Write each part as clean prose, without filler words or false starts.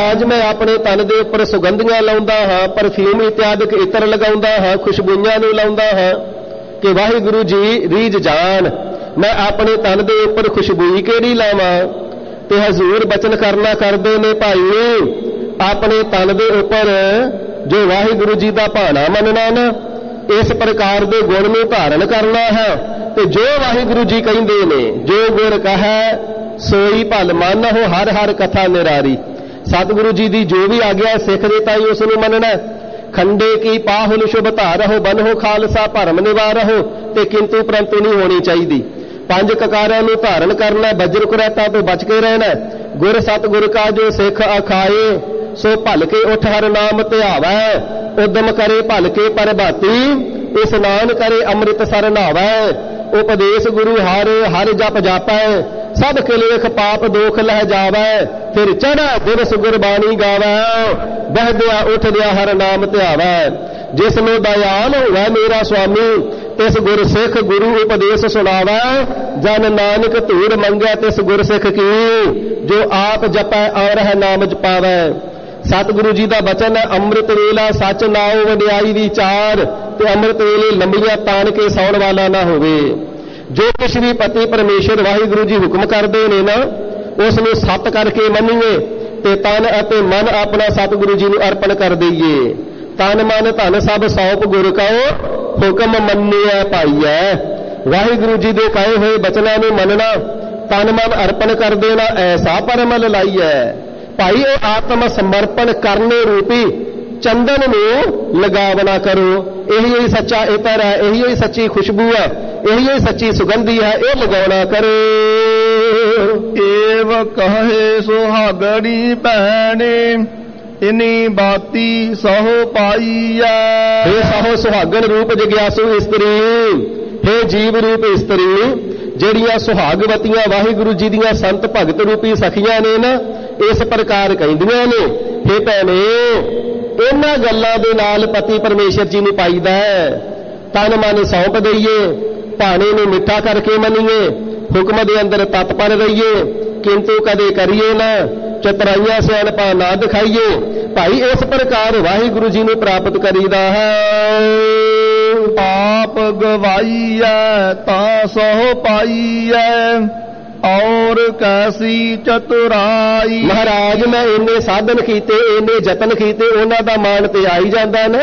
महाराज मैं अपने तन दे उपर सुगंधियां लाउंदा हां, परफ्यूम इत्यादिक इत्र लगाउंदा हां, खुशबूइयां नूं लाउंदा हां कि वाहिगुरु जी रीझ जान मैं अपने तन दे उपर खुशबूई केड़ी लावां। ते हजूर बचन करना करदे ने भाई अपने तन दे उपर जो वाहिगुरु जी दा भाना मनना ना, इस प्रकार दे गुण नूं धारण करना है। ते जो वाहिगुरु जी कहिंदे ने जो गुर कहे सोई भल मन हो, हर हर कथा निरारी। सतगुरु जी दी जो भी आग्या सिख दे ताई उस नूं मनना। खंडे की पाहुल शुभ धारहो, बन हो खालसा भरम निवारहो, ते किंतु परंतु नहीं होनी चाहिए। पंज ककारां नूं धारण करना, वज्र कुरैता तो बच के रहना। गुर सतगुर का जो सिख अखाए, सो भल के उठ हर नाम ध्यावै। उद्यम करे भल के परभाती, स्नान करे अमृत सर नहावै। उपदेश गुरु हर हर जप जापै, सब किलेख पाप दोख लह जावै। फिर चढ़ा दिवस गुरबाणी गावै, बहदिया उठदिया हर नाम ध्यावै। जिसमें दयाल होवै मेरा स्वामी, तिस गुर सिख गुरु उपदेश सुनावै। जन नानक धूड़ मंगै तिस गुर सिख की, जो आप जपै और है नाम जपावै। सतगुरु जी का बचन है अमृत वेला सच नाओ वडियाई विचार, ते अमृत वेले लंबियां तान के सौण वाला ना होवे। जो कुछ भी पति परमेश्वर वाहिगुरु जी हुक्म करते हैं ना, उसनूं सत करके मनीए ते तन अते मन अपना सतगुरु जी नूं अर्पण कर दईए। तन मन धन सब सौंप गुर कहो, हुक्म मन्निया पाईए। वाहिगुरु जी दे कहे हुए बचनां नूं मनना, तन मन अर्पण कर देना, ऐसा परमल लाईए। भाई वो आत्म समर्पण करने रूपी चंदन नूं लगावना करो। यही सच्चा इतर है, यही सच्ची खुशबू है, यही सच्ची सुगंधी है, ये लगावना करो। एव कहे सुहागणी भैने, इनी बाती सहो पाईया। हे सहो सुहागन रूप जिग्यासु स्त्री, हे जीव रूप स्त्री, ਜਿਹੜੀਆਂ ਸੁਹਾਗਵਤੀਆਂ ਵਾਹਿਗੁਰੂ ਜੀ ਦੀਆਂ ਸੰਤ ਭਗਤ ਰੂਪੀ ਸਖੀਆਂ ਨੇ ਨਾ, ਇਸ ਪ੍ਰਕਾਰ ਕਹਿੰਦੀਆਂ ਨੇ हे ਭੈਣੇ ਇਹਨਾਂ ਗੱਲਾਂ ਦੇ ਨਾਲ ਪਤੀ ਪਰਮੇਸ਼ਰ ਜੀ ਨੂੰ ਪਾਈਦਾ ਹੈ। ਤਨ ਮਨ ਸੌਂਪ ਦਈਏ, ਭਾਣੇ ਨੂੰ ਮਿੱਠਾ ਕਰਕੇ ਮੰਨੀਏ, ਹੁਕਮ ਦੇ ਅੰਦਰ ਤਤਪਰ ਰਹੀਏ, ਕਿੰਤੂ ਕਦੇ ਕਰੀਏ ਨਾ ਚਤਰਾਈਆਂ ਸਿਆਣਪਾਂ ਨਾ ਦਿਖਾਈਏ। ਭਾਈ ਇਸ ਪ੍ਰਕਾਰ ਵਾਹਿਗੁਰੂ ਜੀ ਨੂੰ ਪ੍ਰਾਪਤ ਕਰੀਦਾ ਹੈ। आप गवाईया ता सहो पाईया, और कैसी चतुराई। महाराज मैं इन्ने साधन कीते, इन्ने जतन कीते, उन्हां दा मान ते आई जांदा ना।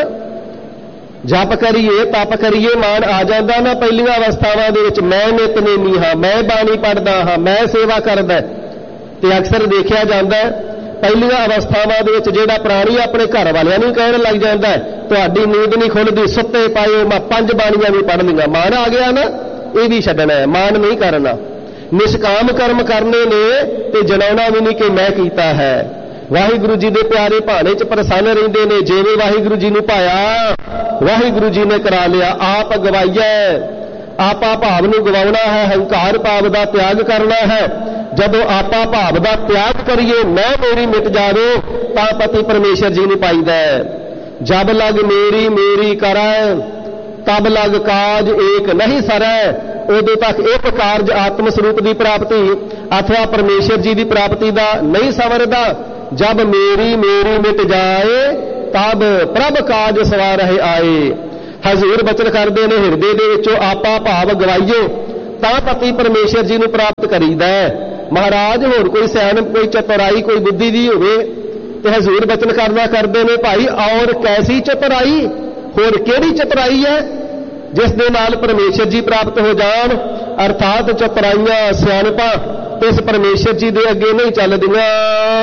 जप करिए तप करिए मान आ जांदा ना। पहलियां अवस्थावां दे विच मैं नितनेमी हां, मैं बाणी पढ़दा हां, मैं सेवा करदा, ते अक्सर देखिया जांदा पहलियां अवस्थावां दे विच जिहड़ा प्राणी अपने घर वालियां नूं कहण लग जांदा है तुहाडी नींद नहीं खुलदी, सुत्ते पायो मैं 5 बाणियां भी पढ़ लईआं। मान आ गया ना, ये भी छड्डना है, मान नहीं करना। निष्काम कर्म करने ने ते जनाउणा भी नहीं कि मैं कीता है। वाहिगुरू जी दे प्यारे भाणे च प्रसन्न रहिंदे ने। जिवें वाहिगुरू जी नूं पाया वाहिगुरू जी ने करा लिया। आप गवाईया, आपा भाव नूं गवाउणा है, हंकार भाव दा त्याग करना है। जदों आपा भाव दा त्याग करिए मैं मेरी मिट जावे, तां पति परमेश्वर जी नूं पाईदा है। जब लग मेरी मेरी करੈ, तब लग काज एक नहीं सरੈ। उदों तक एक कारज आत्म स्वरूप की प्राप्ति अथवा परमेश्वर जी की प्राप्ति का नहीं संवरदा। जब मेरी मेरी मिट जाए, तब प्रभ काज सवार रहे आए। हजूर बचन करते हैं हिरदे दे विचों आपा भाव गवाइए तां पति परमेश्वर जी नूं प्राप्त करीदा है। महाराज होर कोई सियाणप, कोई चतुराई, कोई बुद्धि दी होवे ते हजूर बचन करना करते हैं भाई और कैसी चतुराई, होर केड़ी चतुराई है जिस दे नाल परमेश्वर जी प्राप्त हो जान। अर्थात चतुराइयां सियाणपां इस परमेश्वर जी दे अगे नहीं चलदियां।